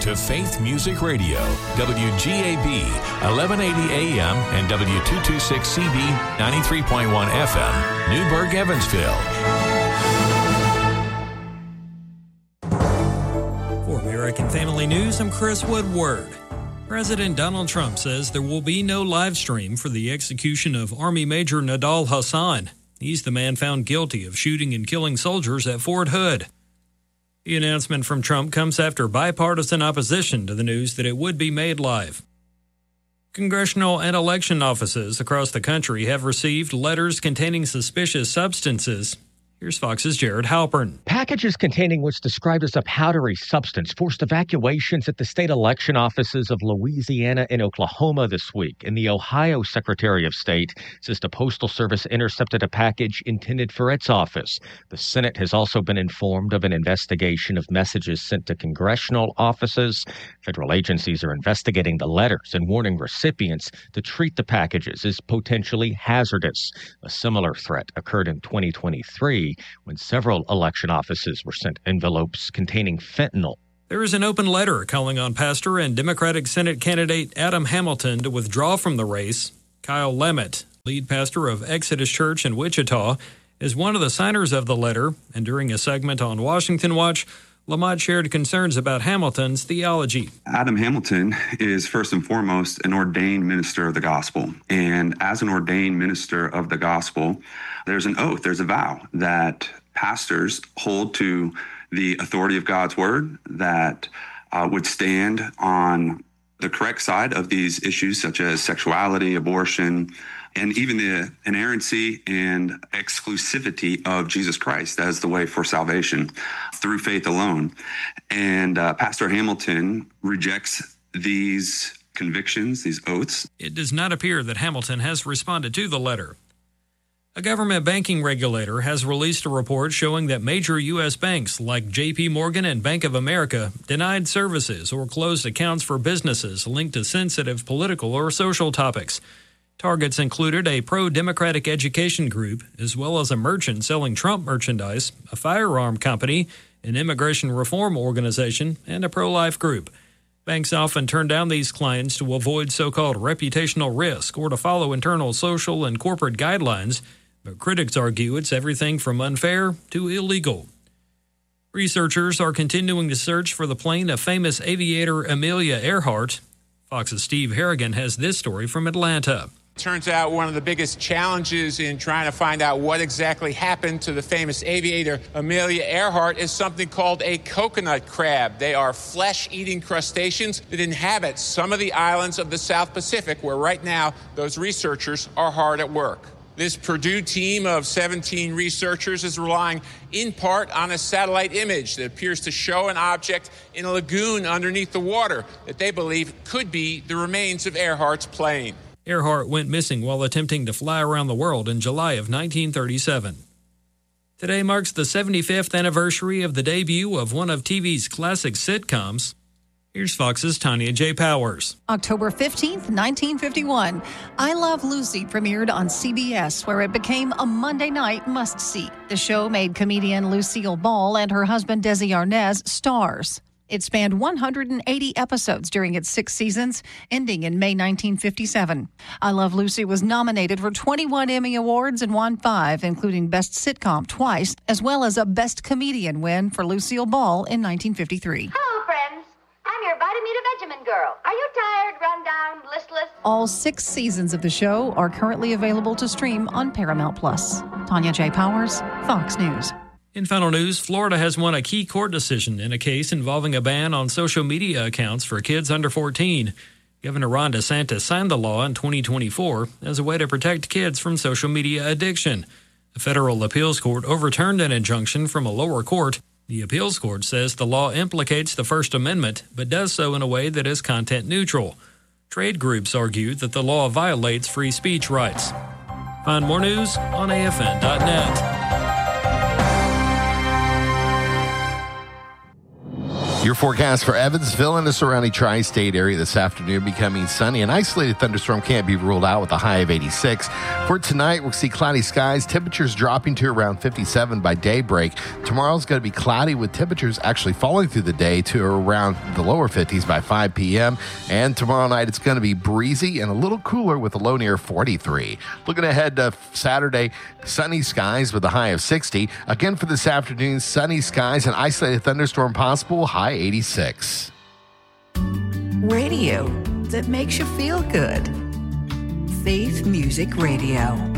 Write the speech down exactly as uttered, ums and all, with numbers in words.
to Faith Music Radio, W G A B, eleven eighty A M and W two twenty-six C B, ninety-three point one F M, Newburgh, Evansville. For American Family News, I'm Chris Woodward. President Donald Trump says there will be no live stream for the execution of Army Major Nidal Hasan. He's the man found guilty of shooting and killing soldiers at Fort Hood. The announcement from Trump comes after bipartisan opposition to the news that it would be made live. Congressional and election offices across the country have received letters containing suspicious substances. Here's Fox's Jared Halpern. Packages containing what's described as a powdery substance forced evacuations at the state election offices of Louisiana and Oklahoma this week. And the Ohio Secretary of State says the Postal Service intercepted a package intended for its office. The Senate has also been informed of an investigation of messages sent to congressional offices. Federal agencies are investigating the letters and warning recipients to treat the packages as potentially hazardous. A similar threat occurred in twenty twenty-three. When several election offices were sent envelopes containing fentanyl. There is an open letter calling on pastor and Democratic Senate candidate Adam Hamilton to withdraw from the race. Kyle Lamott, lead pastor of Exodus Church in Wichita, is one of the signers of the letter, and during a segment on Washington Watch, Lamott shared concerns about Hamilton's theology. Adam Hamilton is first and foremost an ordained minister of the gospel. And as an ordained minister of the gospel, there's an oath, there's a vow that pastors hold to the authority of God's word, that uh, would stand on the correct side of these issues such as sexuality, abortion, and even the inerrancy and exclusivity of Jesus Christ as the way for salvation through faith alone. And uh, Pastor Hamilton rejects these convictions, these oaths. It does not appear that Hamilton has responded to the letter. A government banking regulator has released a report showing that major U S banks like J P Morgan and Bank of America denied services or closed accounts for businesses linked to sensitive political or social topics. Targets included a pro-democratic education group, as well as a merchant selling Trump merchandise, a firearm company, an immigration reform organization, and a pro-life group. Banks often turn down these clients to avoid so-called reputational risk or to follow internal social and corporate guidelines, but critics argue it's everything from unfair to illegal. Researchers are continuing to search for the plane of famous aviator Amelia Earhart. Fox's Steve Harrigan has this story from Atlanta. Turns out one of the biggest challenges in trying to find out what exactly happened to the famous aviator Amelia Earhart is something called a coconut crab. They are flesh-eating crustaceans that inhabit some of the islands of the South Pacific, where right now those researchers are hard at work. This Purdue team of seventeen researchers is relying in part on a satellite image that appears to show an object in a lagoon underneath the water that they believe could be the remains of Earhart's plane. Earhart went missing while attempting to fly around the world in July of nineteen thirty-seven. Today marks the seventy-fifth anniversary of the debut of one of T V's classic sitcoms. Here's Fox's Tanya J. Powers. October fifteenth, nineteen fifty-one, I Love Lucy premiered on C B S, where it became a Monday night must-see. The show made comedian Lucille Ball and her husband Desi Arnaz stars. It spanned one hundred eighty episodes during its six seasons, ending in May nineteen fifty-seven. I Love Lucy was nominated for twenty-one Emmy Awards and won five, including Best Sitcom twice, as well as a Best Comedian win for Lucille Ball in nineteen fifty-three. Hello, friends. I'm your body meet a Benjamin girl. Are you tired, run down, listless? All six seasons of the show are currently available to stream on Paramount Plus. Tanya J. Powers, Fox News. In final news, Florida has won a key court decision in a case involving a ban on social media accounts for kids under fourteen. Governor Ron DeSantis signed the law in twenty twenty-four as a way to protect kids from social media addiction. A federal appeals court overturned an injunction from a lower court. The appeals court says the law implicates the First Amendment, but does so in a way that is content neutral. Trade groups argue that the law violates free speech rights. Find more news on A F N dot net. Your forecast for Evansville and the surrounding tri-state area this afternoon becoming sunny. An isolated thunderstorm can't be ruled out with a high of eighty-six. For tonight, we'll see cloudy skies, temperatures dropping to around fifty-seven by daybreak. Tomorrow's going to be cloudy with temperatures actually falling through the day to around the lower fifties by five p.m. And tomorrow night, it's going to be breezy and a little cooler with a low near forty-three. Looking ahead to Saturday, sunny skies with a high of sixty. Again for this afternoon, sunny skies and isolated thunderstorm possible, high eighty-six. Radio that makes you feel good. Faith Music Radio.